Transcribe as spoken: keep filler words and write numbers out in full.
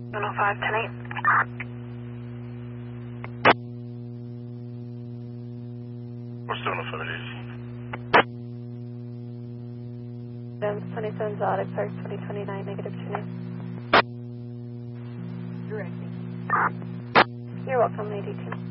one oh five, ten eight. What's the one oh five it is? twenty-seven Zodic, Park twenty twenty-nine, negative two nine. Directing. You're welcome, lady two.